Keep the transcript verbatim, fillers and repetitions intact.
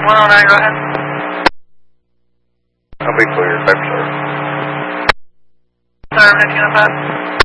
one oh nine, go ahead. I'll be clear, five star. Sorry, I'm making a pass.